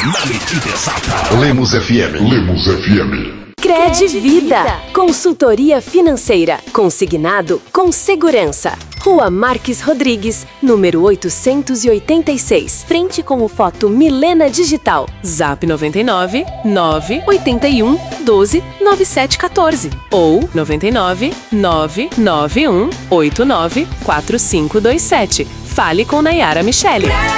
na medida exata. Lemos FM. Lemos FM. Cred Vida, consultoria financeira, consignado com segurança. Rua Marques Rodrigues, número 886, frente com o Foto Milena Digital. Zap 99 981 12 9714 ou 99 991 89 4527. Fale com Nayara Michele.